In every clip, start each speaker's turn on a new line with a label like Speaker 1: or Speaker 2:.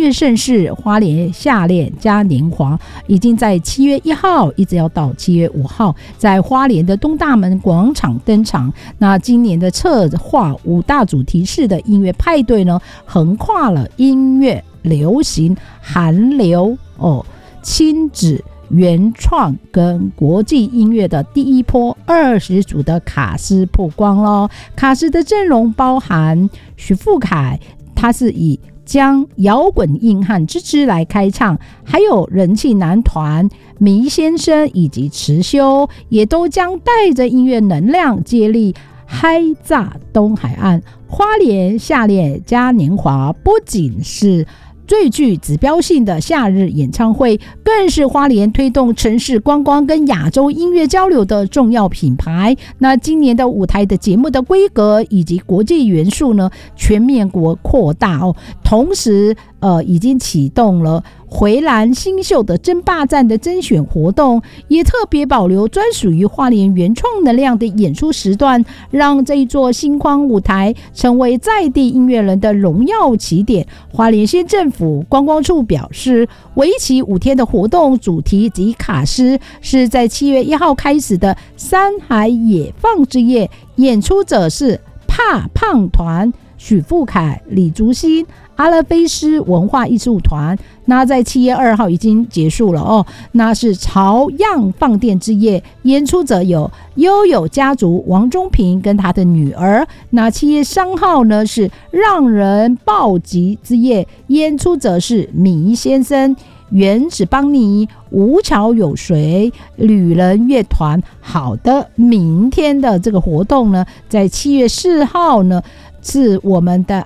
Speaker 1: 乐盛事花莲夏恋嘉年华已经在7月1号一直要到7月5号在花莲的东大门广场登场。那今年的策划5大主题式的音乐派对呢，横跨了音乐、流行、韩流、亲子、原创跟国际音乐的第一波20组的卡司曝光咯。卡司的阵容包含许富凯，他是以将摇滚硬汉芝芝来开唱，还有人气男团迷先生以及池修，也都将带着音乐能量接力嗨炸东海岸。花莲夏恋嘉年华不仅是最具指标性的夏日演唱会，更是花莲推动城市观光跟亚洲音乐交流的重要品牌。那今年的舞台的节目的规格以及国际元素呢，全面扩大同时已经启动了回蓝新秀的争霸战的甄选活动，也特别保留专属于花莲原创能量的演出时段，让这一座星光舞台成为在地音乐人的荣耀起点。花莲县政府观光处表示，为期5天的活动主题及卡司是在7月1号开始的山海野放之夜，演出者是怕胖团、许富凯、李竹新、阿拉菲斯文化艺术团。那在7月2号已经结束了那是潮样放电之夜，演出者有悠悠家族王中平跟他的女儿。那7月3号呢是让人暴击之夜，演出者是迷先生、原子邦尼、无桥有谁、旅人乐团。好的，明天的这个活动呢，在7月4号呢是我们的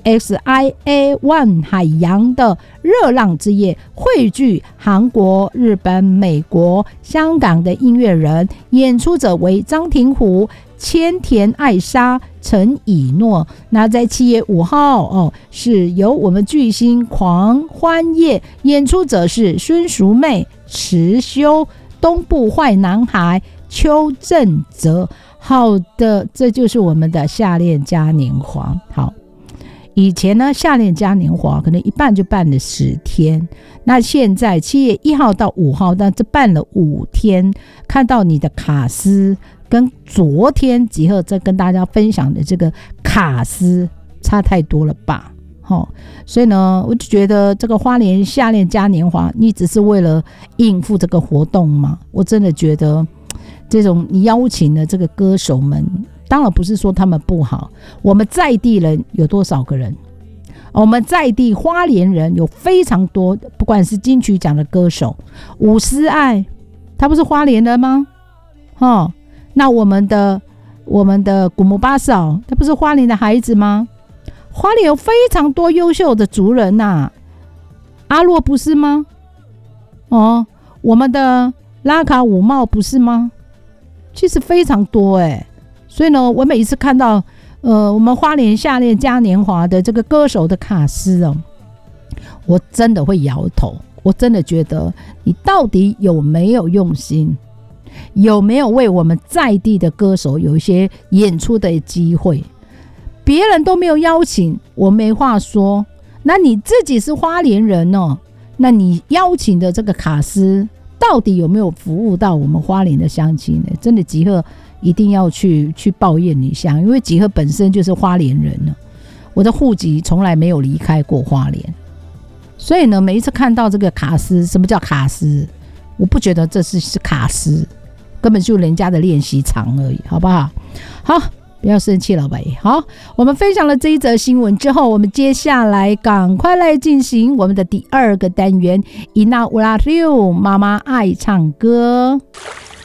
Speaker 1: AXIA One 海洋的热浪之夜，汇聚韩国、日本、美国、香港的音乐人，演出者为张庭湖、千田爱沙、陈以诺。那在7月5号是由我们巨星狂欢夜，演出者是孙淑妹、池修、东部坏男孩、邱正泽。好的，这就是我们的夏恋嘉年华。好，以前呢夏恋嘉年华可能一办就办了10天，那现在7月1号到5号，那这办了5天，看到你的卡司跟昨天集合在跟大家分享的这个卡司差太多了吧所以呢我就觉得这个花莲夏恋嘉年华，你只是为了应付这个活动吗？我真的觉得这种你邀请的这个歌手们，当然不是说他们不好，我们在地人有多少个人？我们在地花莲人有非常多，不管是金曲奖的歌手伍思爱，他不是花莲人吗？那我们的古姆巴嫂，他不是花莲的孩子吗？花莲有非常多优秀的族人呐，阿洛不是吗？我们的拉卡五茂不是吗？其实非常多所以呢，我每一次看到我们花莲夏恋嘉年华的这个歌手的卡司我真的会摇头。我真的觉得你到底有没有用心，有没有为我们在地的歌手有一些演出的机会？别人都没有邀请，我没话说。那你自己是花莲人那你邀请的这个卡司到底有没有服务到我们花莲的乡亲呢？真的集合一定要去抱怨一下，因为集合本身就是花莲人了，我的户籍从来没有离开过花莲，所以呢每一次看到这个卡司，什么叫卡司？我不觉得这是卡司，根本就人家的练习场而已，好不好？好，不要生气了吧。好，我们分享了这一则新闻之后，我们接下来赶快来进行我们的第2个单元，伊娜乌拉六妈妈爱唱歌。